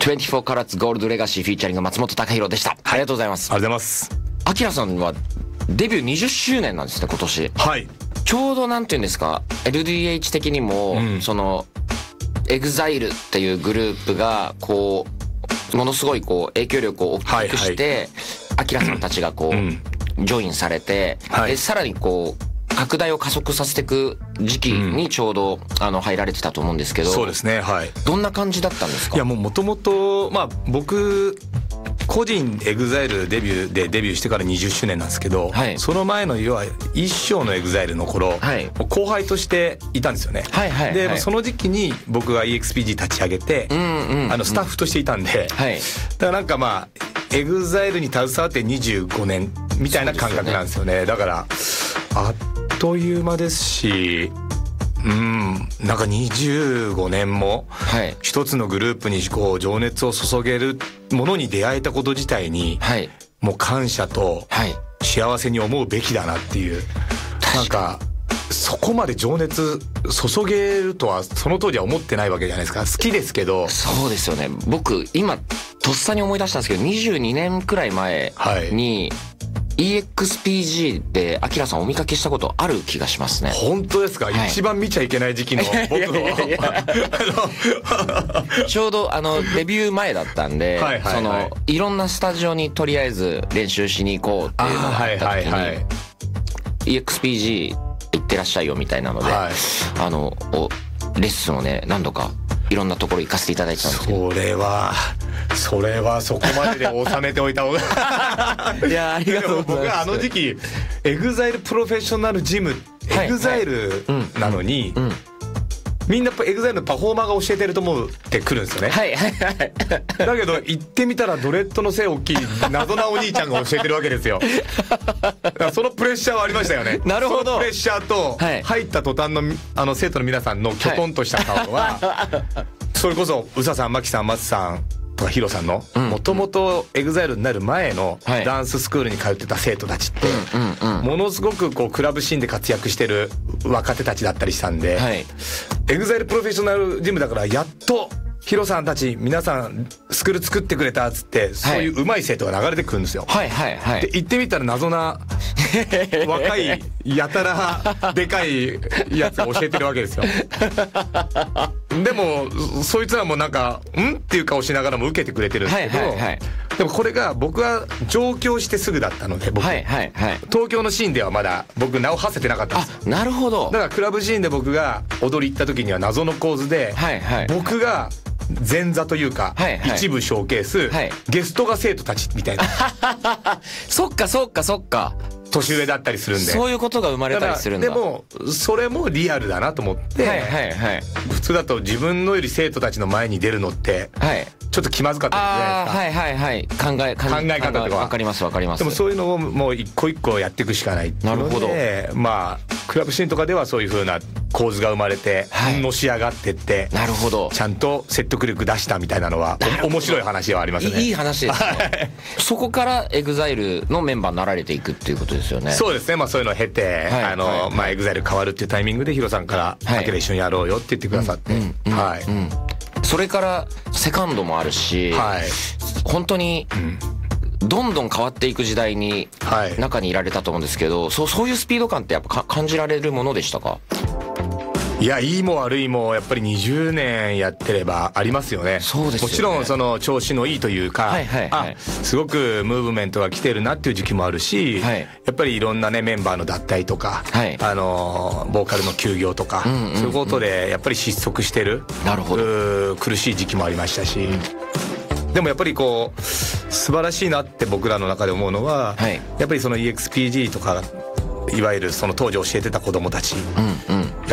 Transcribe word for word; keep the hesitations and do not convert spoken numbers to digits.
にじゅうよんカラッツゴールドレガシーフィーチャリング松本孝弘でした、はい、ありがとうございます。 ありがとうございます。 アキラさんはデビューにじゅっしゅうねんなんですね今年。 はい。 ちょうどなんていうんですか エルディーエイチ 的にも、うん、そのエグザイルっていうグループがこうものすごいこう影響力を大きくしてアキラさんたちがこう、うん、ジョインされて、はい、でさらにこう拡大を加速させていく時期にちょうど、うん、あの入られてたと思うんですけど。 そうですね、はい。 どんな感じだったんですか？ いやもうもともとまあ僕個人エグザイルデビューでデビューしてからにじゅっしゅうねんなんですけど、はい、その前の要は一生のエグザイルの頃、はい、後輩としていたんですよね、はいはいはい、でその時期に僕が イーエックスピージー 立ち上げて、うんうんうん、あのスタッフとしていたんで、はい、だからなんかまあエグザイルに携わってにじゅうごねんみたいな感覚なんですよね。だからあっという間ですし、うんなんかにじゅうごねんも一つのグループにこう情熱を注げるものに出会えたこと自体にもう感謝と幸せに思うべきだなっていう、なんかそこまで情熱注げるとはその当時は思ってないわけじゃないですか。好きですけど。 そうですよね。僕今とっさに思い出したんですけどにじゅうにねんくらい前に、はいイーエックスピージー でアキラさんお見かけしたことある気がしますね。 本当ですか、はい、一番見ちゃいけない時期の僕のちょうどあのデビュー前だったんで、はいはいはい、そのいろんなスタジオにとりあえず練習しに行こうっていうのがあった時に、はいはいはい、イーエックスピージー 行ってらっしゃいよみたいなので、はい、あのレッスンをね何度かいろんなところ行かせていただいてたんですけど、 それはそれはそこまでで収めておいた方がいやありがとうございます。 僕はあの時期エグザイルプロフェッショナルジム、エグザイルなのに、うんうん、みんなエグザイルのパフォーマーが教えてると思ってくるんですよね。はいはいはい。だけど行ってみたらドレッドの背大きい謎なお兄ちゃんが教えてるわけですよ。だからそのプレッシャーはありましたよね。 なるほど。 そのプレッシャーと、はい、入った途端のあの生徒の皆さんのきょとんとした顔は、はい、それこそ宇佐さん、牧さん、松さんとかヒロさんのもともとエグザイルになる前のダンススクールに通ってた生徒たちってものすごくこうクラブシーンで活躍してる若手たちだったりしたんで、はい、エグザイルプロフェッショナルジムだからやっとヒロさんたち皆さんスクール作ってくれたっつってそういう上手い生徒が流れてくるんですよ。はいはいはい。で行ってみたら謎な若いやたらでかいやつが教えてるわけですよ。でもそいつらもなんかんっていう顔しながらも受けてくれてるんですけど、はいはいはい、でもこれが僕は上京してすぐだったので僕、はいはいはい、東京のシーンではまだ僕名を馳せてなかったんですよ。 あ、なるほど。だからクラブシーンで僕が踊り行った時には謎の構図で、はいはい、僕が前座というか、はいはい、一部ショーケース、はい、ゲストが生徒たちみたいなそっかそっかそっか年上だったりするんで、 そういうことが生まれたりするんだ。 でもそれもリアルだなと思って、はいはいはい、普通だと自分のより生徒たちの前に出るのって、はい、ちょっと気まずかったじゃないですか。 はいはいはい、考え考え方とかわかりますわかります。 でもそういうのをもう一個一個やっていくしかないっていうので、なるほど。まあクラブシーンとかではそういう風な構図が生まれて、はい、のし上がってって、なるほど、ちゃんと説得力出したみたいなのは面白い話はありますね。 いい話ですね。そこからエグザイルのメンバーになられていくっていうことですよね。 そうですね。まあそういうのを経て、はい、あの、はい、まあエグザイル変わるっていうタイミングでヒロさんから「だけで一緒にやろうよ」って言ってくださって、うんうん、はい、うん、 それからセカンドもあるし、はい、本当に、うん、どんどん変わっていく時代に中にいられたと思うんですけど、はい、そう、そういうスピード感ってやっぱ感じられるものでしたか？ いや、いいも悪いもやっぱりにじゅうねんやってればありますよね。 そうですよね。 もちろんその調子のいいというか、はいはいはい、あ、すごくムーブメントが来てるなっていう時期もあるし、はい、やっぱりいろんなねメンバーの脱退とか、はい、あのボーカルの休業とか、うんうんうん、そういうことでやっぱり失速してる、なるほど、苦しい時期もありましたし、うん、でもやっぱりこう素晴らしいなって僕らの中で思うのは、はい、やっぱりその イーエックスピージー とかいわゆるその当時教えてた子供たち、うんうん、